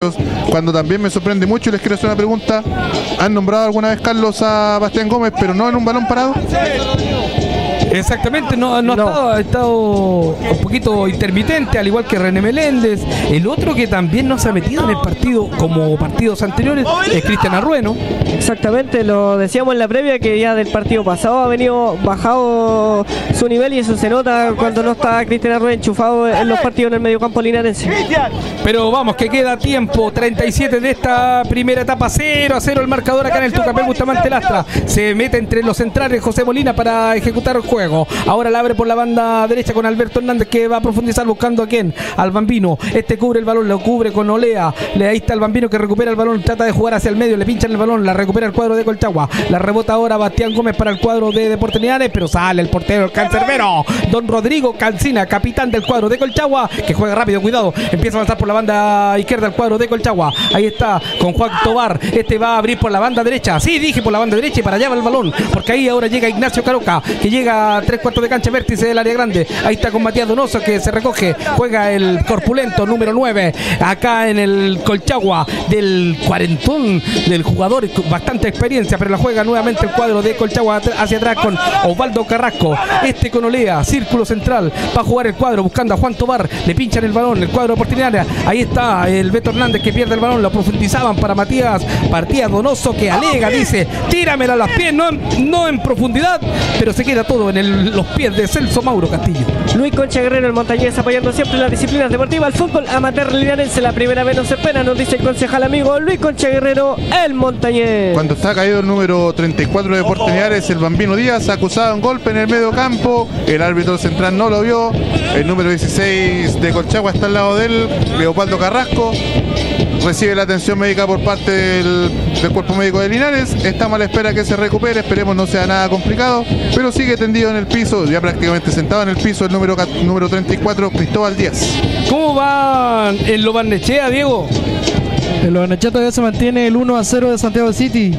momentos, cuando también me sorprende mucho, y les quiero hacer una pregunta. ¿Han nombrado alguna vez, Carlos, a Bastián Gómez, pero no en un balón parado? Exactamente, no ha estado un poquito intermitente, al igual que René Meléndez. El otro que también no se ha metido en el partido como partidos anteriores es Cristian Arrué, ¿no? Exactamente, lo decíamos en la previa, que ya del partido pasado ha venido bajado su nivel, y eso se nota cuando no está Cristian Arrué enchufado en los partidos en el mediocampo linarense. Pero vamos, que queda tiempo, 37 de esta primera etapa, 0-0 el marcador acá en el Tucapel Bustamante Lastra. Se mete entre los centrales José Molina para ejecutar el juego. Ahora la abre por la banda derecha con Alberto Hernández, que va a profundizar buscando a quién, al Bambino. Este cubre el balón, lo cubre con Olea. Ahí está el Bambino que recupera el balón, trata de jugar hacia el medio, le pinchan el balón, la recupera el cuadro de Colchagua. La rebota ahora Bastián Gómez para el cuadro de Deportes Linares, pero sale el portero, el cancerbero, don Rodrigo Calcina, capitán del cuadro de Colchagua, que juega rápido, cuidado, empieza a avanzar por la banda izquierda el cuadro de Colchagua. Ahí está con Juan Tobar, este va a abrir por la banda derecha, sí, dije por la banda derecha, y para allá va el balón, porque ahí ahora llega Ignacio Caroca, que llega a 3/4 de cancha, vértice del área grande. Ahí está con Matías Donoso, que se recoge, juega el corpulento número 9 acá en el Colchagua, del cuarentón del jugador, bastante experiencia, pero la juega nuevamente el cuadro de Colchagua hacia atrás con Osvaldo Carrasco, este con Olea, círculo central, va a jugar el cuadro buscando a Juan Tobar, le pinchan el balón, el cuadro de Portinaria. Ahí está el Beto Hernández, que pierde el balón, lo profundizaban para Matías Donoso, que alega, dice, tíramela a los pies, no en profundidad, pero se queda todo en los pies de Celso Mauro Castillo. Luis Concha Guerrero, el montañés, apoyando siempre las disciplinas deportivas, el fútbol amateur linarense, la primera vez no se espera, nos dice el concejal amigo Luis Concha Guerrero, el montañés. Cuando está caído el número 34 de Deportes Linares, el Bambino Díaz, acusado un golpe en el medio campo, el árbitro central no lo vio, el número 16 de Colchagua está al lado de él, Leopoldo Carrasco, recibe la atención médica por parte del cuerpo médico de Linares. Estamos a la espera que se recupere, esperemos no sea nada complicado, pero sigue tendido en el piso, ya prácticamente sentado en el piso, el número 34, Cristóbal Díaz. ¿Cómo va en Lo Barnechea, Diego? El Lo Barnechea todavía se mantiene el 1-0 de Santiago City.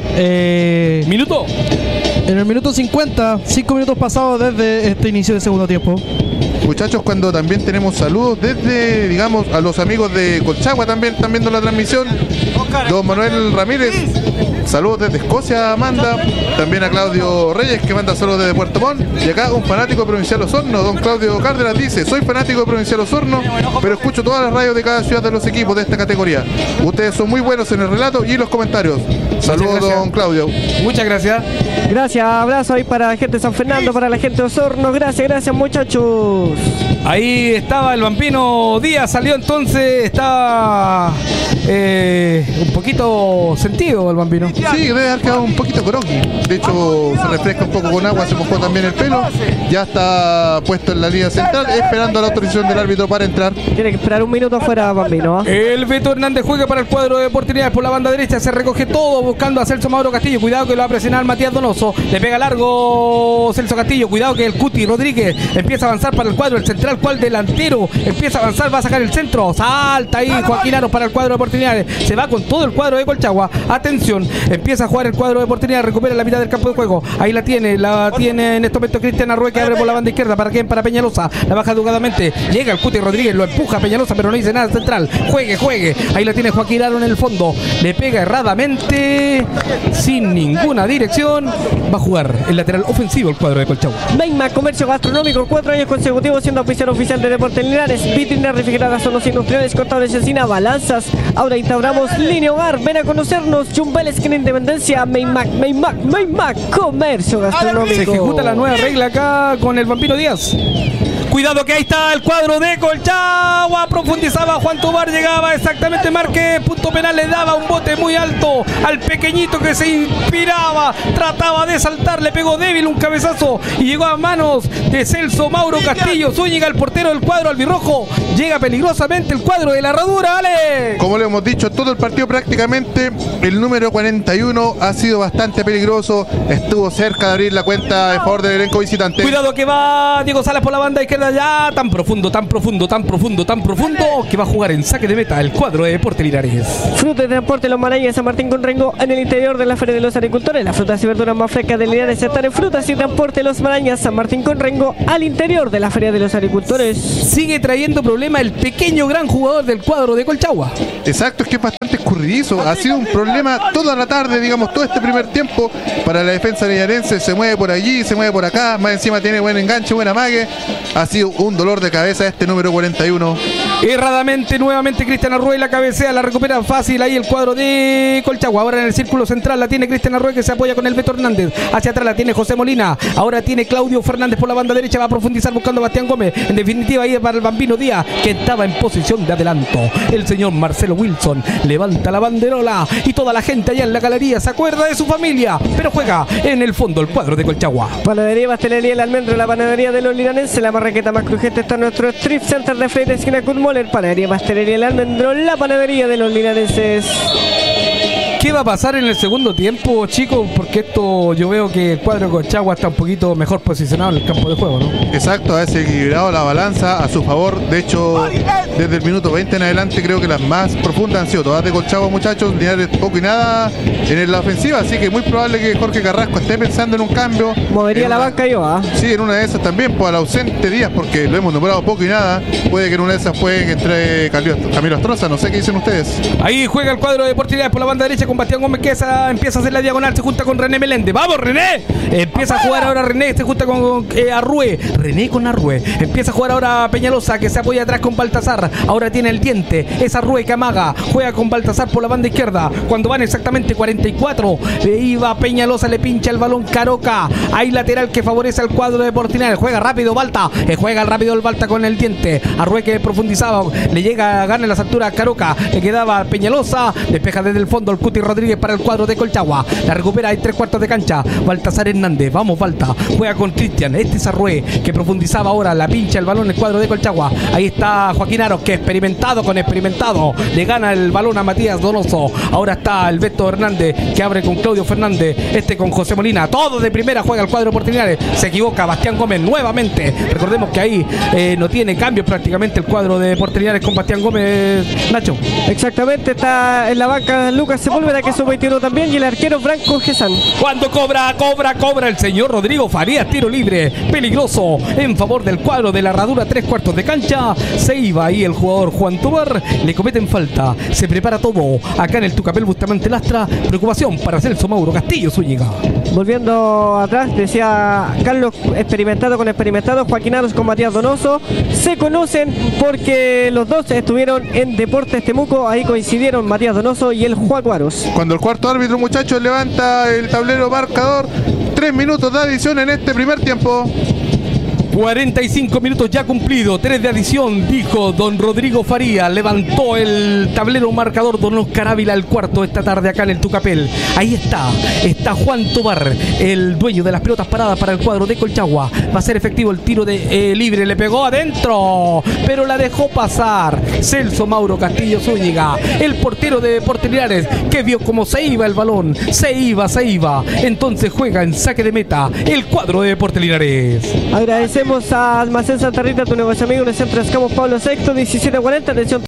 ¿Minuto? En el minuto 50, 5 minutos pasados desde este inicio de segundo tiempo. Muchachos, cuando también tenemos saludos desde, digamos, a los amigos de Colchagua también están viendo la transmisión. Don Manuel Ramírez, saludos desde Escocia, manda. También a Claudio Reyes, que manda saludos desde Puerto Montt. Y acá un fanático de Provincial Osorno, don Claudio Cárdenas, dice: soy fanático de Provincial Osorno, pero escucho todas las radios de cada ciudad de los equipos de esta categoría. Ustedes son muy buenos en el relato y los comentarios. Saludos, don Claudio. Muchas gracias. Gracias, abrazo ahí para la gente de San Fernando, para la gente de Osorno. Gracias muchachos. Ahí estaba el Bambino Díaz, salió entonces, estaba un poquito sentido el Bambino. Sí, debe haber quedado un poquito groggy. De hecho, se refresca un poco con agua, se mojó también el pelo. Ya está puesto en la línea central, esperando la autorización del árbitro para entrar. Tiene que esperar un minuto afuera, Bambino. El Beto Hernández juega para el cuadro de oportunidades por la banda derecha, se recoge todo buscando a Celso Mauro Castillo. Cuidado que lo va a presionar Matías Donoso. Le pega largo Celso Castillo. Cuidado que el Cuti Rodríguez empieza a avanzar para el cuadro, el central, cual delantero. Empieza a avanzar, va a sacar el centro. Salta ahí Joaquín Aros para el cuadro de oportunidades. Se va con todo el cuadro de Colchagua. Atención, empieza a jugar el cuadro de oportunidades, recupera la mitad del campo de juego. Ahí la tiene en este momento Cristian Arrué, que abre por la banda izquierda. ¿Para quién? Para Peñalosa. La baja educadamente. Llega el Cuti Rodríguez, lo empuja a Peñalosa, pero no dice nada central. Juegue. Ahí la tiene Joaquín Aros en el fondo. Le pega erradamente, sin ninguna dirección. Va a jugar el lateral ofensivo el cuadro de Colchagua. Meima Comercio Gastronómico, 4 años consecutivos siendo oficial de Deportes Linares. Vitrinas refrigeradas, zonas industriales, cortadores de encina, balanzas. Ahora instauramos línea hogar. Ven a conocernos. Chumbel, esquina Independencia. Meima Comercio Gastronómico. Se ejecuta la nueva regla acá con el Bambino Díaz. Cuidado que ahí está el cuadro de Colchagua. Profundizaba Juan Tobar, llegaba exactamente Márquez, punto penal, le daba un bote muy alto al pequeñito que se inspiraba, trataba de saltar, le pegó débil un cabezazo y llegó a manos de Celso Mauro Castillo. Zúñiga, el portero del cuadro albirrojo, llega peligrosamente el cuadro de la Herradura, Ale. Como le hemos dicho todo el partido prácticamente, el número 41 ha sido bastante peligroso, estuvo cerca de abrir la cuenta a favor del elenco visitante. Cuidado que va Diego Salas por la banda izquierda queda ya tan profundo, que va a jugar en saque de meta el cuadro de Deportes Linares. Frutas de transporte Los Marañas de San Martín con Rengo en el interior de la Feria de los Agricultores. Las frutas y verduras más frescas de Linares están en Frutas y Transporte Los Marañas San Martín con Rengo al interior de la Feria de los Agricultores. Sigue trayendo problema el pequeño gran jugador del cuadro de Colchagua. Exacto, es que es bastante escurridizo. Ha sido un problema toda la tarde, digamos, todo este primer tiempo para la defensa linarense. Se mueve por allí, se mueve por acá, más encima tiene buen enganche, buena mague. Ha sido un dolor de cabeza este número 41. Erradamente, nuevamente Cristian Arrué la cabecea, la recupera fácil ahí el cuadro de Colchagua. Ahora en el círculo central la tiene Cristian Arrué, que se apoya con el Beto Hernández. Hacia atrás la tiene José Molina. Ahora tiene Claudio Fernández por la banda derecha, va a profundizar buscando a Bastián Gómez. En definitiva ahí para el Bambino Díaz, que estaba en posición de adelanto. El señor Marcelo Wilson levanta la banderola y toda la gente allá en la galería se acuerda de su familia, pero juega en el fondo el cuadro de Colchagua. Panadería Pastelería El Almendro, la panadería de los linarenses. La marraqueta más crujente está en nuestro Strip Center de Freire, esquina Kutmoller. Panadería Pastelería El Almendro, la panadería de los linarenses. ¿Qué va a pasar en el segundo tiempo, chicos? Porque esto yo veo que el cuadro de Colchagua está un poquito mejor posicionado en el campo de juego, ¿no? Exacto, ha desequilibrado la balanza a su favor. De hecho, desde el minuto 20 en adelante creo que las más profundas han sido todas de Colchagua, muchachos. Linares poco y nada en la ofensiva, así que muy probable que Jorge Carrasco esté pensando en un cambio. Movería la banca yo, ¿ah? Sí, en una de esas también, pues al ausente Díaz, porque lo hemos nombrado poco y nada. Puede que en una de esas puede que entre Camilo Astroza, no sé qué dicen ustedes. Ahí juega el cuadro de Deportes por la banda derecha con Bastián Gómez, que empieza a hacer la diagonal, se junta con René Meléndez. ¡Vamos, René! Empieza a jugar ahora René, se junta con Arrué. René con Arrué. Empieza a jugar ahora Peñalosa, que se apoya atrás con Baltasar. Ahora tiene el diente. Es Arrué que amaga. Juega con Baltasar por la banda izquierda. Cuando van exactamente 44, iba Peñalosa, le pincha el balón Caroca. Hay lateral que favorece al cuadro de Portinal. Juega rápido Balta. Juega rápido el Balta con el diente. Arrué que profundizaba. Le llega a ganar las alturas a Caroca. Le quedaba Peñalosa. Despeja desde el fondo el Cuti Rodríguez para el cuadro de Colchagua. La recupera en 3/4 de cancha. Baltasar Hernández. Vamos, Balta. Juega con Cristian. Este es Arrué que profundizaba ahora. La pincha el balón el cuadro de Colchagua. Ahí está Joaquín Aros, que experimentado con experimentado. Le gana el balón a Matías Donoso. Ahora está el Beto Hernández, que abre con Claudio Fernández. Este con José Molina. Todo de primera juega el cuadro Portinales. Se equivoca Bastián Gómez nuevamente. Recordemos que ahí no tiene cambios prácticamente el cuadro de Portinales con Bastián Gómez. Nacho. Exactamente, está en la banca Lucas Sepúlveda, que es un 21 también, y el arquero Franco Gesán. Cuando cobra el señor Rodrigo Farías, tiro libre, peligroso, en favor del cuadro de la Herradura, 3/4 de cancha. Se iba ahí el jugador Juan Tobar, le cometen falta, se prepara todo acá en el Tucapel Bustamante Lastra. Preocupación para Celso Mauro Castillo Zúñiga. Volviendo atrás, decía Carlos, experimentado con experimentado, Joaquín Aros con Matías Donoso. Se conocen porque los dos estuvieron en Deportes Temuco, ahí coincidieron Matías Donoso y el Juaco Aros. Cuando el cuarto árbitro, muchachos, levanta el tablero marcador, 3 minutos de adición en este primer tiempo. 45 minutos ya cumplido, 3 de adición, dijo don Rodrigo Faría. Levantó el tablero marcador don Oscar Ávila, el cuarto esta tarde acá en el Tucapel. Ahí está Juan Tobar, el dueño de las pelotas paradas para el cuadro de Colchagua. Va a ser efectivo el tiro de libre, le pegó adentro, pero la dejó pasar Celso Mauro Castillo Zúñiga, el portero de Deportes Linares, que vio cómo se iba el balón, se iba. Entonces juega en saque de meta el cuadro de Deportes Linares. Agradecemos a Almacén Santa Rita, tu negocio amigo, en el centro de Escamos Pablo VI, 1740, atención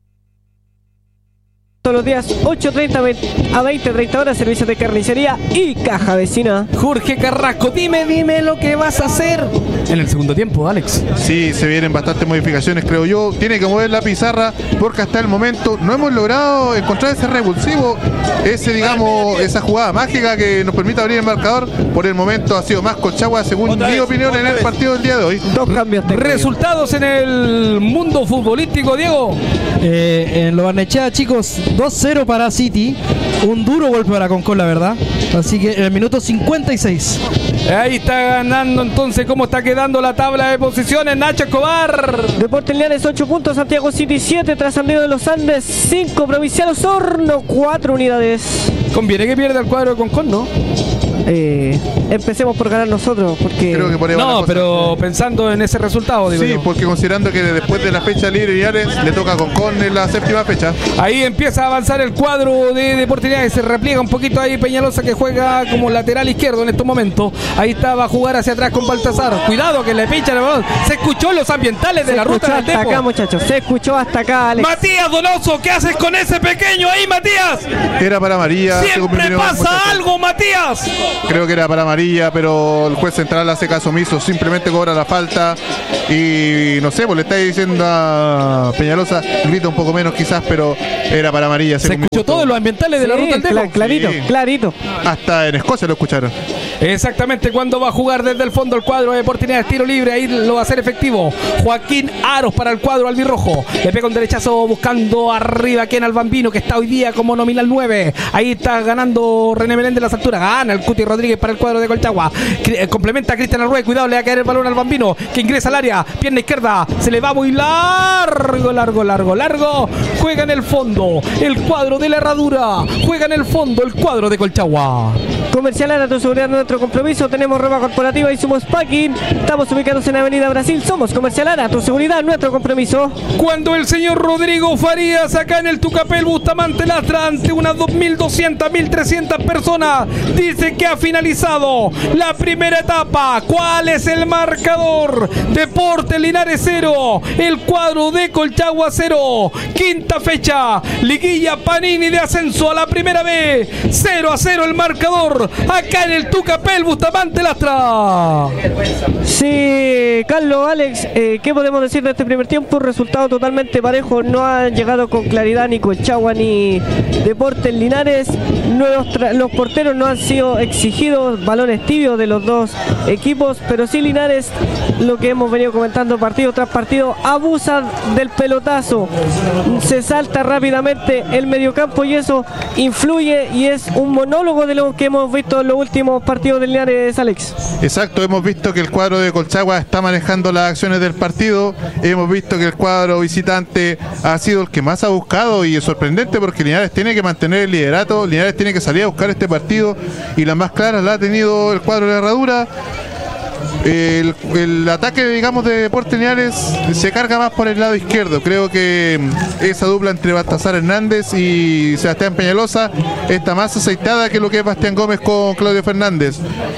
todos los días, 8:30 a 20:30 horas, servicio de carnicería y caja vecina. Jorge Carrasco, dime lo que vas a hacer en el segundo tiempo, Alex. Sí, se vienen bastantes modificaciones, creo yo. Tiene que mover la pizarra porque hasta el momento no hemos logrado encontrar ese revulsivo, esa jugada mágica que nos permita abrir el marcador. Por el momento ha sido más Colchagua, según mi opinión, en el partido del día de hoy. Dos cambios técnicos. Resultados en el mundo futbolístico, Diego. En Lo Barnechea, chicos, 2-0 para City. Un duro golpe para Concón, la verdad. Así que en el minuto 56. Ahí está ganando entonces. ¿Cómo está quedando la tabla de posiciones, Nacho Escobar? Deportes Linares 8 puntos, Santiago City 7, Trasandino de los Andes 5, Provincial Osorno 4 unidades. Conviene que pierda el cuadro de Concón, ¿no? empecemos por ganar nosotros, porque Creo que por ahí va la No, cosa. pero pensando en ese resultado, digo Sí, yo. porque considerando que después de la fecha libre Linares le toca con en la séptima fecha. Ahí empieza a avanzar el cuadro de Deportes Linares. Se repliega un poquito ahí Peñalosa, que juega como lateral izquierdo en estos momentos. Ahí está, va a jugar hacia atrás con Baltasar. Cuidado que le pincha el balón. Se escuchó los ambientales de la ruta del hasta acá, Depo. muchachos, se escuchó hasta acá, Alex. Matías Donoso, ¿qué haces con ese pequeño ahí, Matías? Era para amarilla. según mi Siempre opinión, pasa muchachos. algo, Matías. Creo que era para amarilla, pero el juez central hace caso omiso, simplemente cobra la falta y no sé, pues le está diciendo a Peñalosa, grita un poco menos quizás, pero era para amarilla. Se según mi escuchó gusto. todos los ambientales de la Sí, ruta del Depo. clarito, Sí. clarito. Hasta en Escocia lo escucharon. Exactamente, cuando va a jugar desde el fondo el cuadro de Deportes Linares, tiro libre, ahí lo va a hacer efectivo Joaquín Aros para el cuadro albirrojo. Le pega un derechazo buscando arriba a Kenal Bambino, que está hoy día como nominal 9. Ahí está ganando René Meléndez de las alturas. Gana el Cuti Rodríguez para el cuadro de Colchagua. Complementa a Cristian Arrué. Cuidado, le va a caer el balón al Bambino, que ingresa al área. Pierna izquierda. Se le va muy largo. Juega en el fondo el cuadro de la Herradura. Juega en el fondo el cuadro de Colchagua. Comercial Ara, tu seguridad, nuestro compromiso. Tenemos ropa corporativa y somos packing. Estamos ubicados en Avenida Brasil. Somos Comercial Ara, tu seguridad, nuestro compromiso. Cuando el señor Rodrigo Farías, acá en el Tucapel Bustamante Lastra, ante unas 2.200, 1.300 personas, dice que ha finalizado la primera etapa. ¿Cuál es el marcador? Deportes Linares 0, el cuadro de Colchagua 0. Quinta fecha, liguilla Panini de ascenso a la primera B. 0-0 el marcador, acá en el Tucapel Bustamante Lastra. Sí, Carlos, Alex, ¿qué podemos decir de este primer tiempo? Resultado totalmente parejo. No han llegado con claridad ni Colchagua ni Deportes Linares. Los porteros no han sido exigidos, balones tibios de los dos equipos, pero sí Linares, lo que hemos venido comentando partido tras partido, abusa del pelotazo, se salta rápidamente el mediocampo y eso influye y es un monólogo de lo que hemos visto en los últimos partidos de Linares, Alex. Exacto, hemos visto que el cuadro de Colchagua está manejando las acciones del partido, hemos visto que el cuadro visitante ha sido el que más ha buscado y es sorprendente porque Linares tiene que mantener el liderato, Linares tiene que salir a buscar este partido y las más claras la ha tenido el cuadro de la Herradura. El ataque, digamos, de Deportes Linares se carga más por el lado izquierdo. Creo que esa dupla entre Baltasar Hernández y Sebastián Peñalosa está más aceitada que lo que es Bastián Gómez con Claudio Fernández.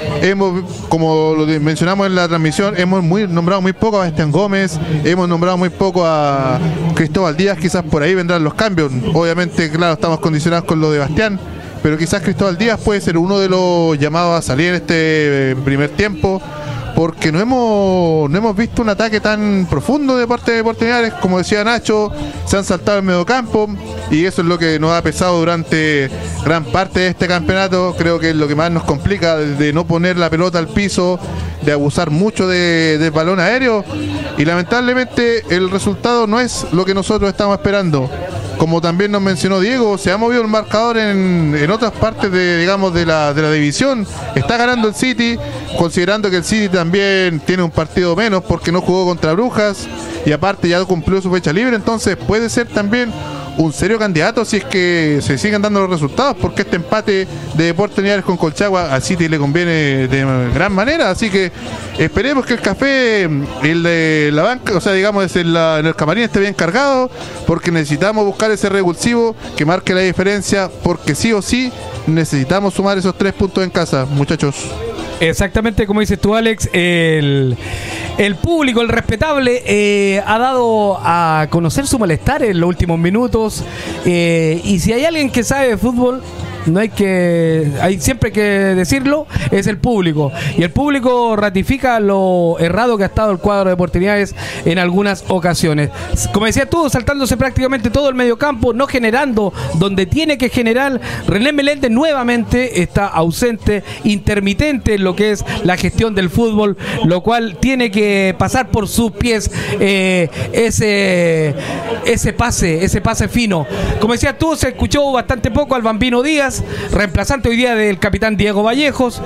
Como lo mencionamos en la transmisión, hemos nombrado muy poco a Bastián Gómez, hemos nombrado muy poco a Cristóbal Díaz. Quizás por ahí vendrán los cambios. Obviamente, claro, estamos condicionados con lo de Bastián, pero quizás Cristóbal Díaz puede ser uno de los llamados a salir en este primer tiempo, porque no hemos visto un ataque tan profundo de parte de Deportes Linares. Como decía Nacho, se han saltado el mediocampo y eso es lo que nos ha pesado durante gran parte de este campeonato. Creo que es lo que más nos complica, de no poner la pelota al piso, de abusar mucho del balón aéreo, y lamentablemente el resultado no es lo que nosotros estamos esperando. Como también nos mencionó Diego, se ha movido el marcador en otras partes de la división. Está ganando el City, considerando que el City también tiene un partido menos porque no jugó contra Brujas y aparte ya cumplió su fecha libre, entonces puede ser también un serio candidato si es que se siguen dando los resultados, porque este empate de Deportes Linares con Colchagua al City le conviene de gran manera. Así que esperemos que el café, el de la banca, o sea, digamos en el camarín, esté bien cargado, porque necesitamos buscar ese revulsivo que marque la diferencia, porque sí o sí necesitamos sumar esos 3 puntos en casa, muchachos. Exactamente como dices tú, Alex, el público, el respetable, ha dado a conocer su malestar en los últimos minutos, y si hay alguien que sabe de fútbol, hay siempre que decirlo, es el público, y el público ratifica lo errado que ha estado el cuadro de Deportes Linares en algunas ocasiones. Como decía tú, saltándose prácticamente todo el mediocampo, no generando donde tiene que generar. René Meléndez nuevamente está ausente, intermitente en lo que es la gestión del fútbol, lo cual tiene que pasar por sus pies ese pase fino. Como decía tú, se escuchó bastante poco al Bambino Díaz. Díaz, reemplazante hoy día del capitán Diego Vallejos,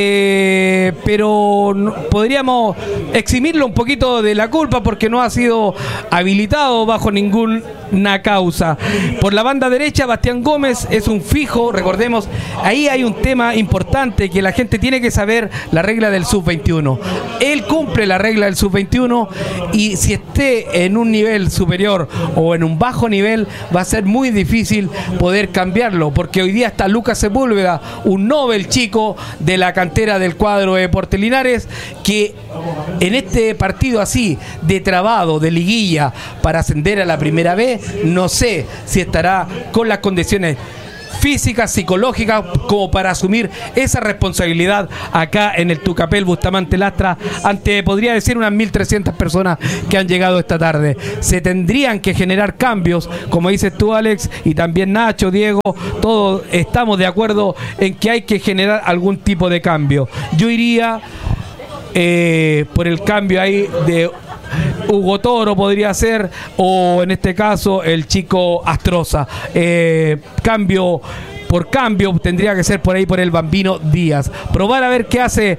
pero podríamos eximirlo un poquito de la culpa porque no ha sido habilitado bajo ninguna causa. Por la banda derecha, Bastián Gómez es un fijo, recordemos, ahí hay un tema importante que la gente tiene que saber, la regla del sub-21. Él cumple la regla del sub-21 y si esté en un nivel superior o en un bajo nivel, va a ser muy difícil poder cambiarlo, porque hoy día está Lucas Sepúlveda, un Nobel chico de la cantera del cuadro de Deportes Linares, que en este partido así, de trabado, de liguilla, para ascender a la primera B, no sé si estará con las condiciones físicas, psicológicas, como para asumir esa responsabilidad acá en el Tucapel Bustamante Lastra, ante, podría decir, unas 1.300 personas que han llegado esta tarde. Se tendrían que generar cambios, como dices tú, Alex, y también Nacho, Diego, todos estamos de acuerdo en que hay que generar algún tipo de cambio. Yo iría por el cambio ahí de Hugo Toro, podría ser, o en este caso el chico Astroza. Cambio por cambio tendría que ser por ahí por el Bambino Díaz. Probar a ver qué hace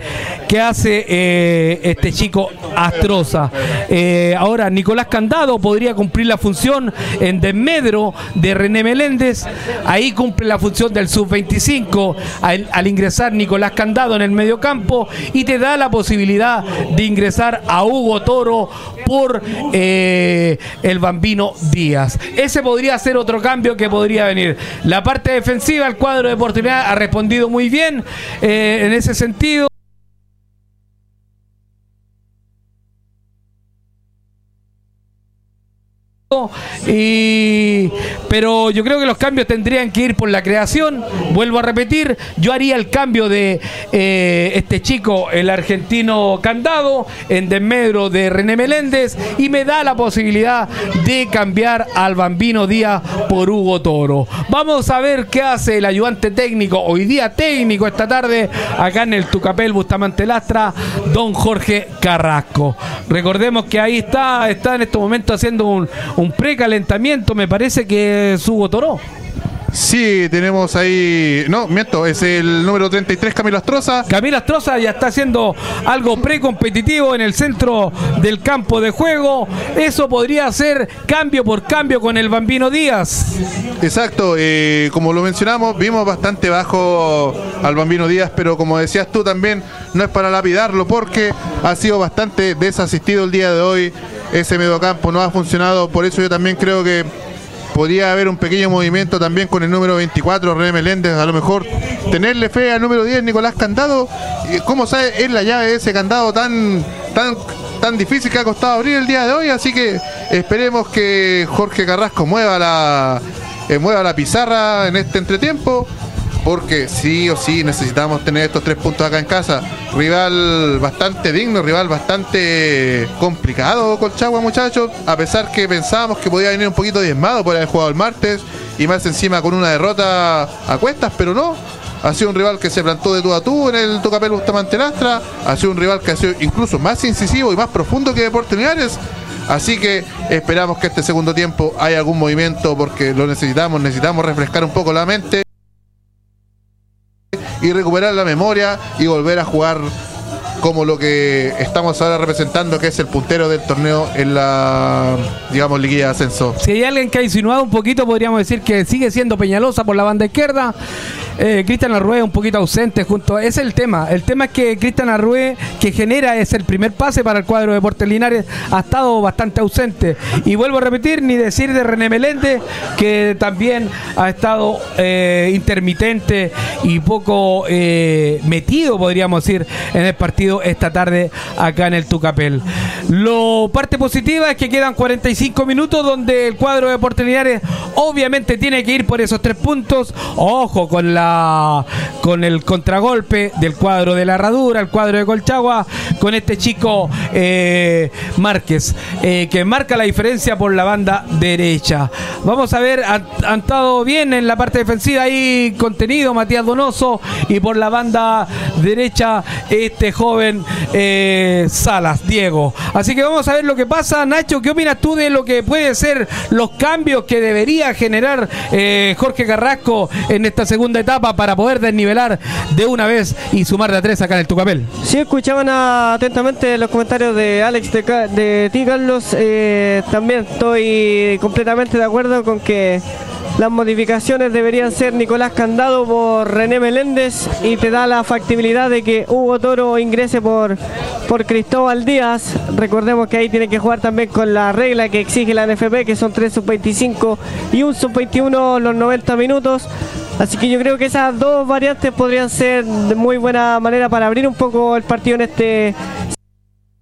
este chico Astroza. Ahora Nicolás Candado podría cumplir la función en desmedro de René Meléndez. Ahí cumple la función del sub-25 al ingresar Nicolás Candado en el mediocampo, y te da la posibilidad de ingresar a Hugo Toro por el Bambino Díaz. Ese podría ser otro cambio que podría venir. La parte defensiva, el cuadro de Deportes Linares ha respondido muy bien en ese sentido. Pero yo creo que los cambios tendrían que ir por la creación. Vuelvo a repetir, yo haría el cambio de este chico, el argentino Candado, en desmedro de René Meléndez, y me da la posibilidad de cambiar al Bambino Díaz por Hugo Toro. Vamos a ver qué hace el ayudante técnico, hoy día técnico esta tarde, acá en el Tucapel Bustamante Lastra, don Jorge Carrasco. Recordemos que ahí está en estos momentos haciendo un precalentamiento, me parece que es Hugo Toro. Sí, tenemos ahí... No, miento, es el número 33, Camilo Astroza. Camilo Astroza ya está haciendo algo precompetitivo en el centro del campo de juego. Eso podría ser cambio por cambio con el Bambino Díaz. Exacto, como lo mencionamos, vimos bastante bajo al Bambino Díaz, pero como decías tú también, no es para lapidarlo, porque ha sido bastante desasistido el día de hoy. Ese mediocampo no ha funcionado, por eso yo también creo que podría haber un pequeño movimiento también con el número 24, René Meléndez, a lo mejor tenerle fe al número 10, Nicolás Candado. ¿Cómo sabe? Es la llave de ese candado tan difícil que ha costado abrir el día de hoy, así que esperemos que Jorge Carrasco mueva la pizarra en este entretiempo, porque sí o sí necesitamos tener estos 3 puntos acá en casa. Rival bastante digno, rival bastante complicado, Colchagua, muchachos, a pesar que pensábamos que podía venir un poquito diezmado por haber jugado el martes y más encima con una derrota a cuestas, pero no. Ha sido un rival que se plantó de tú a tú en el Tucapel Bustamante Lastra, ha sido un rival que ha sido incluso más incisivo y más profundo que Deportes Linares. Así que esperamos que este segundo tiempo haya algún movimiento, porque lo necesitamos refrescar un poco la mente y recuperar la memoria y volver a jugar como lo que estamos ahora representando, que es el puntero del torneo en la, digamos, liguilla de ascenso. Si hay alguien que ha insinuado un poquito, podríamos decir que sigue siendo Peñalosa por la banda izquierda. Cristian Arrué un poquito ausente junto. Ese es el tema. El tema es que Cristian Arrué, que genera es el primer pase para el cuadro de Deportes Linares, ha estado bastante ausente. Y vuelvo a repetir, ni decir de René Meléndez, que también ha estado intermitente y poco metido, podríamos decir, en el partido esta tarde acá en el Tucapel. Lo parte positiva es que quedan 45 minutos donde el cuadro de Deportes Linares obviamente tiene que ir por esos 3 puntos. Ojo con el contragolpe del cuadro de la Herradura, el cuadro de Colchagua, con este chico Márquez, que marca la diferencia por la banda derecha. Vamos a ver, han estado bien en la parte defensiva ahí contenido Matías Donoso, y por la banda derecha este joven joven Salas, Diego. Así que vamos a ver lo que pasa. Nacho, ¿qué opinas tú de lo que pueden ser los cambios que debería generar Jorge Carrasco en esta segunda etapa para poder desnivelar de una vez y sumar de a 3 acá en el Tucapel? Si escuchaban atentamente los comentarios de Alex de ti, Carlos, también estoy completamente de acuerdo con que las modificaciones deberían ser Nicolás Candado por René Meléndez, y te da la factibilidad de que Hugo Toro ingrese por Cristóbal Díaz. Recordemos que ahí tiene que jugar también con la regla que exige la NFP, que son 3 sub-25 y un sub-21 los 90 minutos. Así que yo creo que esas dos variantes podrían ser de muy buena manera para abrir un poco el partido en este